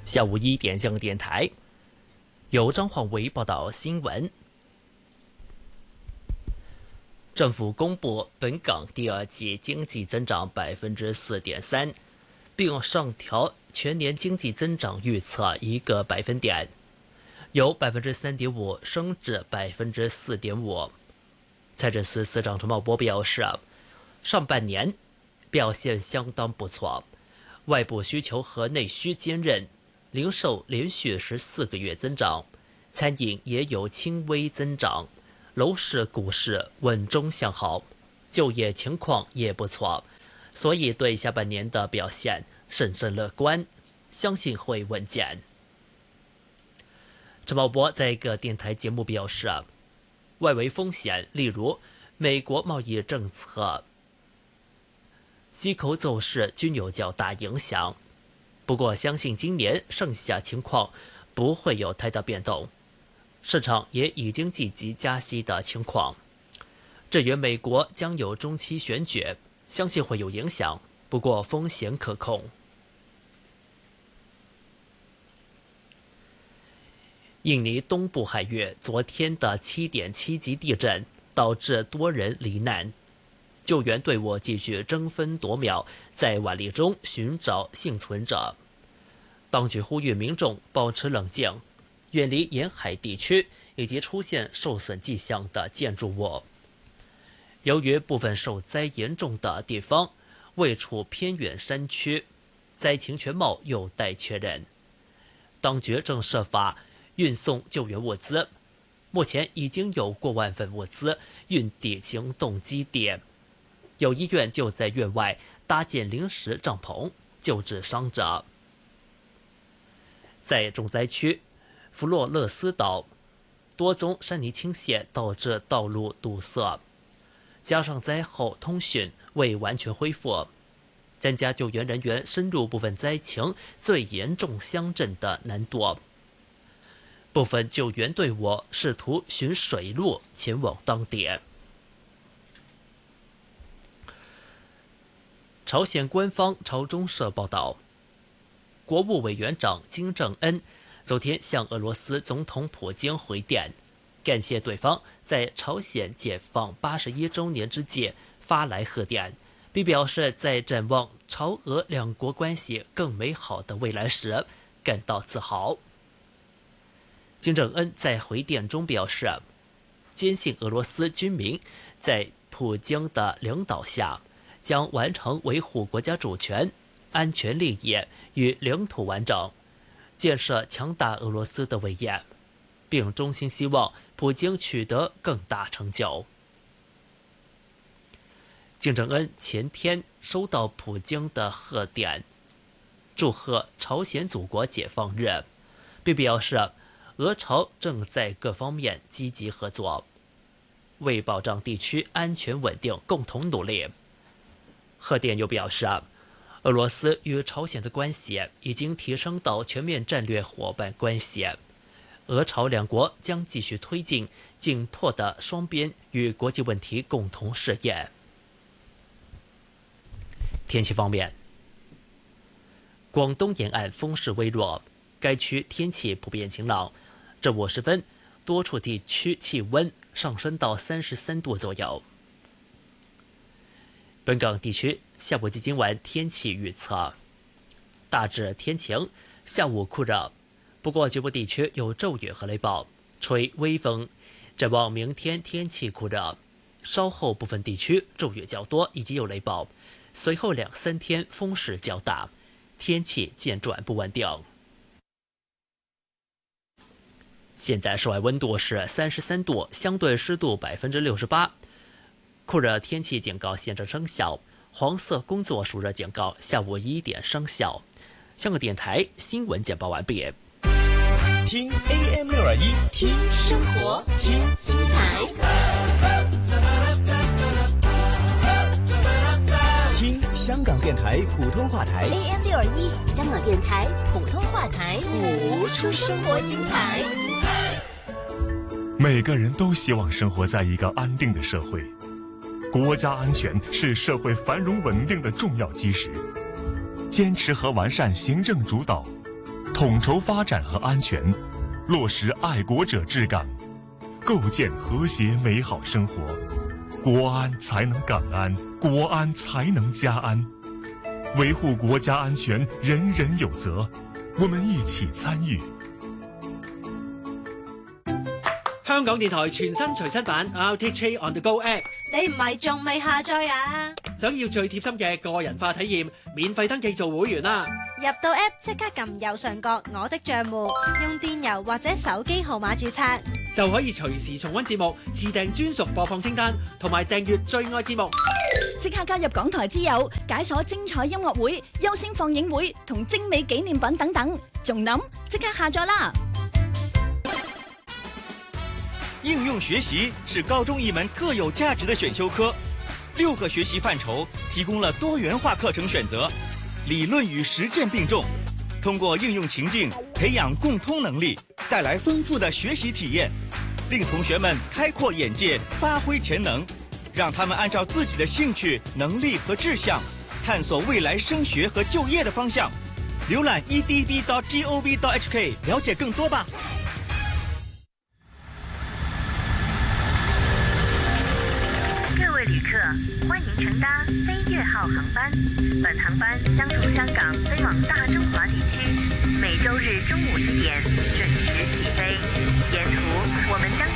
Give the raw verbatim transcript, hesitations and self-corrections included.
下午一点，香港电台由张焕维报道新闻。政府公布本港第二季经济增长百分之四点三，并上调全年经济增长预测一个百分点，由百分之三点五升至百分之四点五。财政司司长陈茂波表示，上半年表现相当不错，外部需求和内需坚韧，零售连续十四个月增长，餐饮也有轻微增长，楼市、股市稳中向好，就业情况也不错，所以对下半年的表现审慎乐观，相信会稳健。陈茂波在一个电台节目表示，外围风险，例如美国贸易政策、息口走势均有较大影响。不过，相信今年剩下情况不会有太大变动，市场也已经积极加息的情况。至于美国将有中期选举，相信会有影响，不过风险可控。印尼东部海域昨天的 七点七 级地震导致多人罹难，救援队伍继续争分夺秒在瓦砾中寻找幸存者。当局呼吁民众保持冷静，远离沿海地区以及出现受损迹象的建筑物。由于部分受灾严重的地方位处偏远山区，灾情全貌有待确认。当局正设法运送救援物资，目前已经有过万份物资运抵行动基地，有医院就在院外搭建临时帐篷救治伤者。在重灾区弗洛勒斯岛，多宗山泥倾泻导致道路堵塞，加上灾后通讯未完全恢复，增加救援人员深入部分灾情最严重乡镇的难度。部分救援队伍试图循水路前往当地。朝鲜官方朝中社报道，国务委员长金正恩昨天向俄罗斯总统普京回电，感谢对方在朝鲜解放八十一周年之际发来贺电，并表示在展望朝俄两国关系更美好的未来时感到自豪。金正恩在回电中表示，坚信俄罗斯军民在普京的领导下将完成维护国家主权、安全利益与领土完整，建设强大俄罗斯的伟业，并衷心希望普京取得更大成就。金正恩前天收到普京的贺电，祝贺朝鲜祖国解放日，并表示俄朝正在各方面积极合作，为保障地区安全稳定共同努力。贺电又表示，俄罗斯与朝鲜的关系已经提升到全面战略伙伴关系，俄朝两国将继续推进紧迫的双边与国际问题共同事业。天气方面，广东沿岸风势微弱，该区天气普遍晴朗。正午时分，多处地区气温上升到三十三度左右。本港地区下午及今晚天气预测，大致天晴，下午酷热，不过局部地区有骤雨和雷暴，吹微风。展望明天天气酷热，稍后部分地区骤雨较多以及有雷暴，随后两三天风势较大，天气渐转不稳定。现在室外温度是三十三度，相对湿度百分之六十八，酷热天气警告现正生效，黄色工作暑热警告下午一点生效。香港电台新闻简报完毕。 听 A M 六二一， 听生活，听精彩， 听香港电台普通话台 A M 六二一，香港电台普通话台，谱出生活精彩。 每个人都希望生活在一个安定的社会，国家安全是社会繁荣稳定的重要基石。坚持和完善行政主导， 统筹发展和安全，落实爱国者治港，构建和谐美好生活。国安才能港安，国安才能家安。维护国家安全，人人有责，我們一起參與。 香港電台全新隨身版 R T H on the Go App， 你唔係仲未下載啊？ 想要最貼心嘅個人化體驗，免費登記做會員啦！ 入到 App 即刻撳右上角我的帳戶，用電郵或者手機號碼註冊， 就可以隨時重溫節目，自訂專屬播放清單，同埋訂閱最愛節目。 即刻加入港台之友，解鎖精彩音樂會、優先放映會同精美紀念品等等，仲諗即刻下載啦！ 應用學習是高中一門各有價值的選修科，六個學習範疇提供了多元化課程選擇，理論與實踐並重，通過應用情境培養共通能力，帶來豐富的學習體驗，令同學們開闊眼界，發揮潛能，讓他們按照自己的興趣、能力和志向，探索未來升學和就業的方向。瀏覽 e d b dot gov dot h k 了解更多吧。 各位旅客，歡迎乘搭飛越號航班。本航班將從香港飛往大中華地區，每周日中午一點準時起飛。沿途我們將